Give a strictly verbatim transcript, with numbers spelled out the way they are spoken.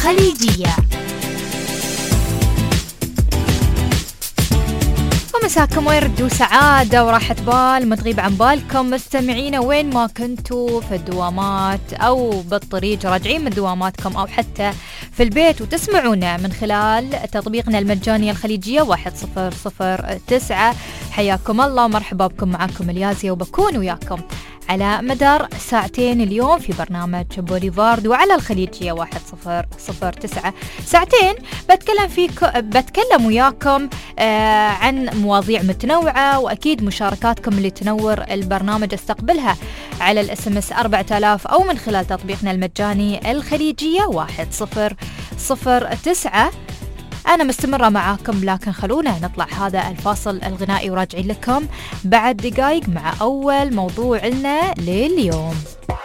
خليجية. ومساكم ورد وسعادة وراحة بال ما تغيب عن بالكم مستمعين وين ما كنتوا، في الدوامات أو بالطريق راجعين من دواماتكم أو حتى في البيت وتسمعونا من خلال تطبيقنا المجاني الخليجية واحد صفر صفر تسعة. حياكم الله ومرحبا بكم، معكم اليازية وبكون وياكم على مدار ساعتين اليوم في برنامج بوليفارد وعلى الخليجية واحد صفر صفر تسعة. ساعتين بتكلم فيكم بتكلم وياكم آه عن مواضيع متنوعة، وأكيد مشاركاتكم اللي تنور البرنامج استقبلها على الاس ام اس أربعة آلاف أو من خلال تطبيقنا المجاني الخليجية واحد صفر صفر تسعة. أنا مستمرة معاكم، لكن خلونا نطلع هذا الفاصل الغنائي وراجعين لكم بعد دقايق مع أول موضوع لنا لليوم.